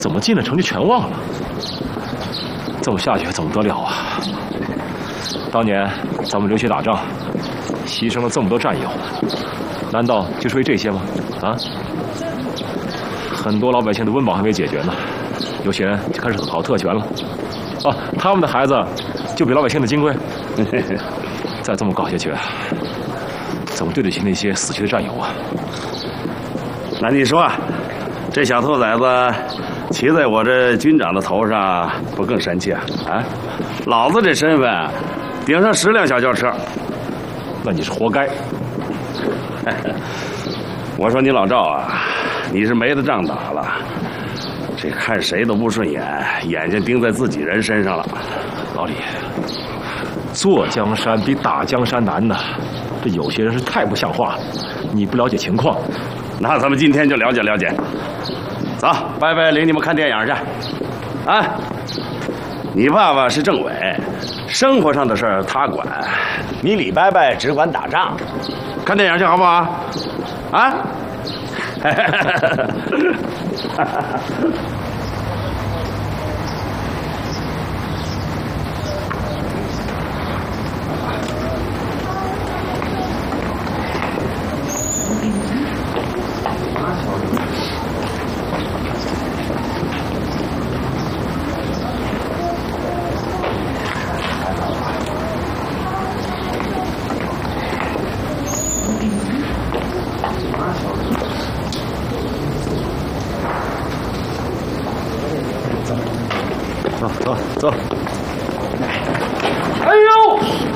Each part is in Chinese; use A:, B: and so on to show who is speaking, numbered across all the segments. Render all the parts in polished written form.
A: 怎么进了城就全忘了？这么下去怎么得了啊？当年咱们流血打仗，牺牲了这么多战友，难道就是为这些吗？啊？很多老百姓的温饱还没解决呢，有些人就开始讨特权了。啊，他们的孩子就比老百姓的金贵。再这么搞下去，怎么对得起那些死去的战友啊？
B: 那你说，这小兔崽子骑在我这军长的头上，不更神气啊？啊，老子这身份，顶上10辆小轿车，
A: 那你是活该。
B: 我说你老赵啊，你是没得仗打了，这看谁都不顺眼，眼睛盯在自己人身上了。
A: 老李，坐江山比打江山难呐，这有些人是太不像话了，你不了解情况。
B: 那咱们今天就了解了解。走，伯伯领你们看电影去。啊，你爸爸是政委，生活上的事儿他管，你李伯伯只管打仗。看电影去好不好？啊？
A: 走。
C: 哎呦！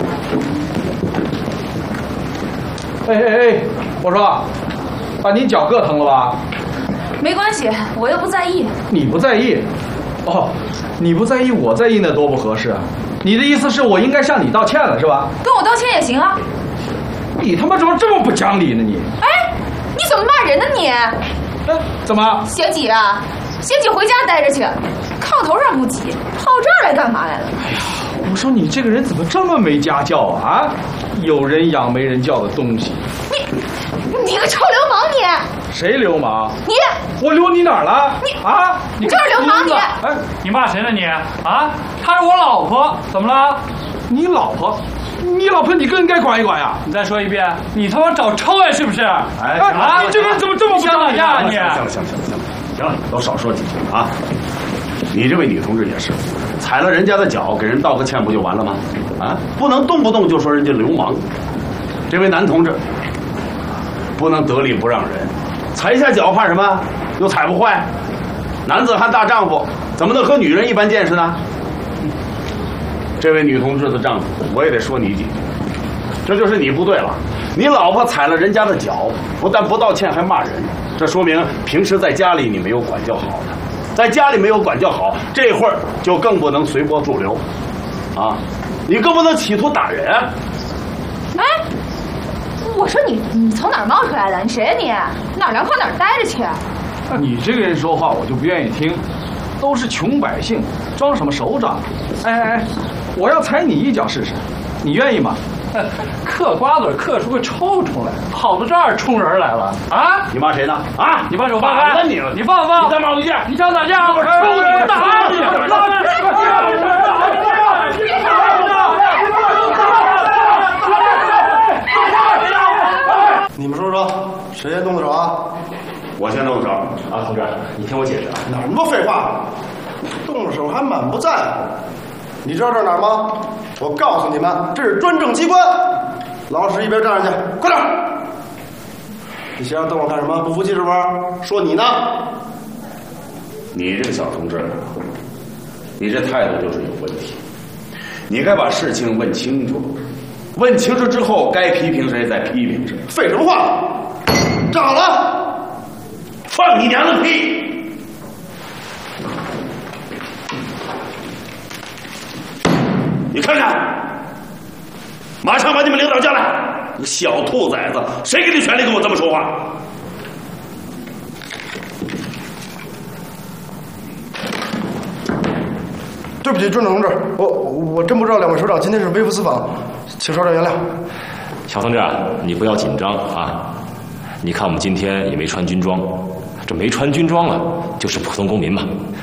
C: 哎，我说，把你脚硌疼了吧？
D: 没关系，我又不在意。
C: 你不在意？哦，你不在意，我在意，那多不合适啊！你的意思是我应该向你道歉了，是吧？
D: 跟我道歉也行啊。
C: 你他妈怎么这么不讲理呢你？
D: 哎，你怎么骂人呢你？
C: 哎，怎么？
D: 贤姐啊，贤姐回家待着去，炕头上不挤，跑这儿来干嘛来了？
C: 哎呀，我说你这个人怎么这么没家教啊？有人养没人教的东西。
D: 你个臭流氓你！
C: 谁流氓？
D: 你！
C: 我流你哪儿了？
D: 你就是流氓你！
C: 哎，
E: 你骂谁呢你？啊，她是我老婆，怎么了？
C: 你老婆？你老婆你更应该管一管呀！
E: 你再说一遍，你他妈找抽呀是不是？
C: 哎啊！你这个人怎么这么不
E: 想打架啊你？
B: 行了，都少说几句啊！你这位女同志也是，踩了人家的脚，给人道个歉不就完了吗？啊，不能动不动就说人家流氓。这位男同志，不能得理不让人，踩一下脚怕什么？又踩不坏。男子汉大丈夫，怎么能和女人一般见识呢？这位女同志的丈夫，我也得说你几句，这就是你不对了。你老婆踩了人家的脚，不但不道歉，还骂人，这说明平时在家里你没有管教好的，在家里没有管教好，这会儿就更不能随波逐流，啊，你更不能企图打人。
D: 哎，我说你从哪儿冒出来的？你谁呀你？哪儿凉快哪儿待着去。
C: 你这个人说话我就不愿意听，都是穷百姓，装什么首长？哎，我要踩你一脚试试，你愿意吗？
E: 嗑瓜子嗑出个抽出来，跑到这儿冲人来了啊！
B: 你骂谁呢？啊！
E: 你把手放开！
B: 你
E: 你放放！
B: 你再骂我一下！
E: 你想打架？我抽你！打你！
F: 你们说说，谁先动的手啊？
B: 我先动手
A: 啊，同志，你听我解释啊。
F: 哪那么多废话？动了手还满不在乎。你知道这是哪儿吗？我告诉你们，这是专政机关。老实一边站着去，快点！你先让瞪我干什么？不服气是不是？说你呢？
B: 你这个小同志，你这态度就是有问题。你该把事情问清楚，问清楚之后，该批评谁再批评谁。
F: 废什么话？站好了！
B: 放你娘的屁！你看看，马上把你们领导叫来！你个小兔崽子，谁给你权利跟我这么说话？
F: 对不起，专长同志，我真不知道两位首长今天是微服私访，请首长原谅。
A: 小同志啊，你不要紧张啊！你看我们今天也没穿军装，这没穿军装了就是普通公民嘛，